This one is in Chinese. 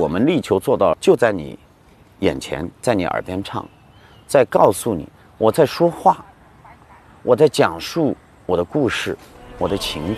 们力求做到就在你眼前，在你耳边唱，在告诉你我在说话，我在讲述我的故事，我的情感。